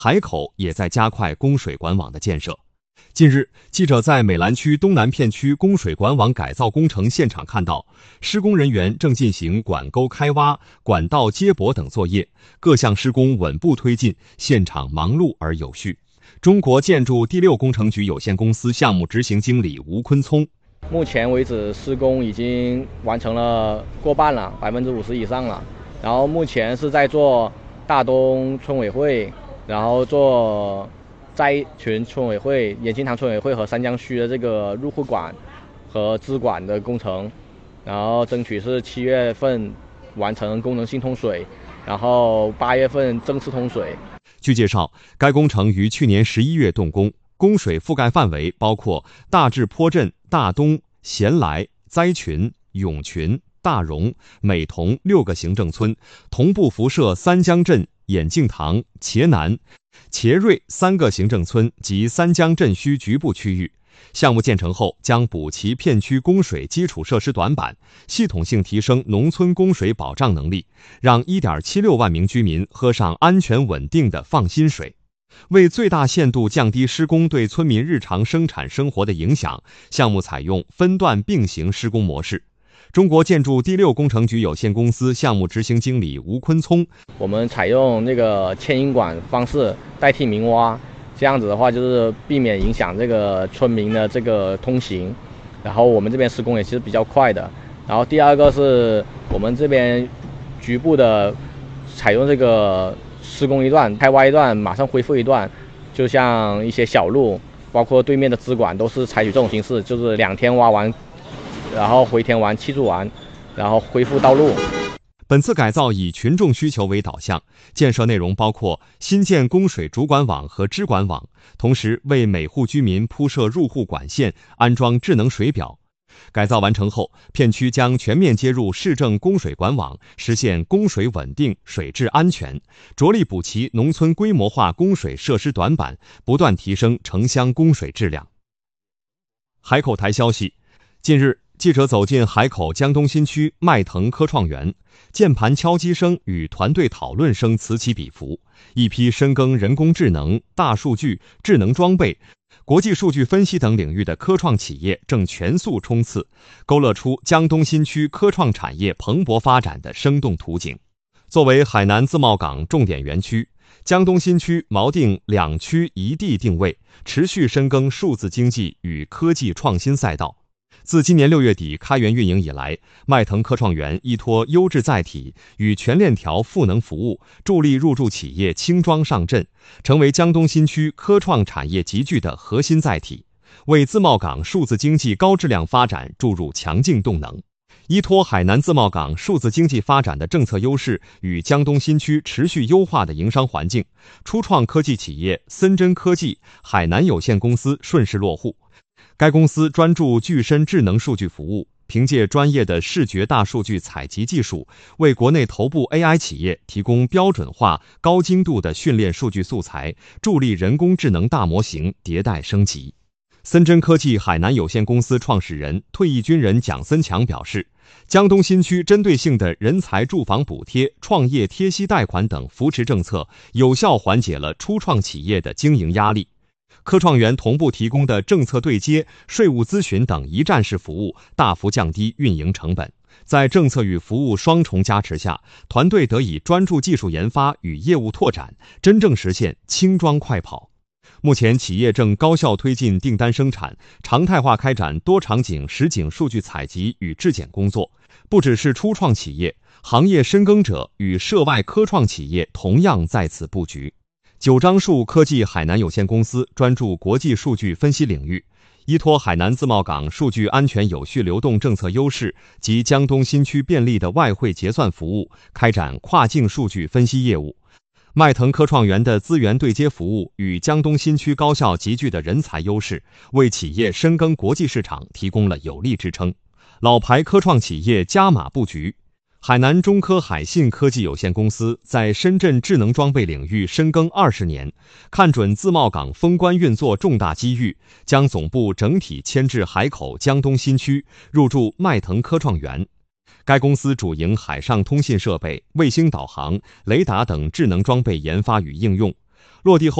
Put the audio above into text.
海口也在加快供水管网的建设。近日，记者在美兰区东南片区供水管网改造工程现场看到，施工人员正进行管沟开挖、管道接驳等作业，各项施工稳步推进，现场忙碌而有序。中国建筑第六工程局有限公司项目执行经理吴坤聪： 目前为止，施工已经完成了过半了，50%以上了。然后目前是在做大东村委会，然后做斋群村委会、眼镜塘村委会和三江区的这个入户管和支管的工程，然后争取是7月份完成功能性通水，然后8月份正式通水。 据介绍，该工程于去年11月动工，供水覆盖范围包括大治坡镇、大东、贤来、斋群、永群、大荣、美同6个行政村，同步辐射三江镇、眼镜塘、茄南、茄瑞3个行政村及三江镇区局部区域。项目建成后，将补齐片区供水基础设施短板，系统性提升农村供水保障能力，让1.76万名居民喝上安全稳定的放心水。为最大限度降低施工对村民日常生产生活的影响，项目采用分段并行施工模式。中国建筑第六工程局有限公司项目执行经理吴坤聪： 我们采用那个牵引管方式代替明挖，这样子的话就是避免影响这个村民的这个通行，然后我们这边施工也其实比较快的。然后第二个是我们这边局部的采用这个施工一段开挖一段马上恢复一段，就像一些小路包括对面的支管都是采取这种形式，就是2天挖完，然后回填完砌筑完，然后恢复道路。 本次改造以群众需求为导向，建设内容包括新建供水主管网和支管网，同时为每户居民铺设入户管线，安装智能水表。改造完成后，片区将全面接入市政供水管网，实现供水稳定、水质安全，着力补齐农村规模化供水设施短板，不断提升城乡供水质量。海口台消息，近日，记者走进海口江东新区迈腾科创园，键盘敲击声与团队讨论声此起彼伏，一批深耕人工智能、大数据、智能装备、国际数据分析等领域的科创企业正全速冲刺，勾勒出江东新区科创产业蓬勃发展的生动图景。作为海南自贸港重点园区，江东新区锚定2区1地定位，持续深耕数字经济与科技创新赛道。自今年6月底开园运营以来，迈腾科创园依托优质载体与全链条赋能服务，助力入驻企业轻装上阵，成为江东新区科创产业集聚的核心载体，为自贸港数字经济高质量发展注入强劲动能。依托海南自贸港数字经济发展的政策优势与江东新区持续优化的营商环境，初创科技企业森臻科技海南有限公司顺势落户。该公司专注具身智能数据服务，凭借专业的视觉大数据采集技术，为国内头部 AI 企业提供标准化、高精度的训练数据素材，助力人工智能大模型迭代升级。森臻科技海南有限公司创始人、退役军人蒋森强表示，江东新区针对性的人才住房补贴、创业贴息贷款等扶持政策，有效缓解了初创企业的经营压力。科创园同步提供的政策对接、税务咨询等一站式服务，大幅降低运营成本。在政策与服务双重加持下，团队得以专注技术研发与业务拓展，真正实现轻装快跑。目前，企业正高效推进订单生产，常态化开展多场景实景数据采集与质检工作。不只是初创企业，行业深耕者与涉外科创企业同样在此布局。九樟树科技海南有限公司专注国际数据分析领域，依托海南自贸港数据安全有序流动政策优势及江东新区便利的外汇结算服务，开展跨境数据分析业务。迈腾科创园的资源对接服务与江东新区高校集聚的人才优势，为企业深耕国际市场提供了有力支撑。老牌科创企业加码布局。海南中科海信科技有限公司在深圳智能装备领域深耕20年，看准自贸港封关运作重大机遇，将总部整体迁至海口江东新区，入驻迈腾科创园。该公司主营海上通信设备、卫星导航、雷达等智能装备研发与应用， 落地后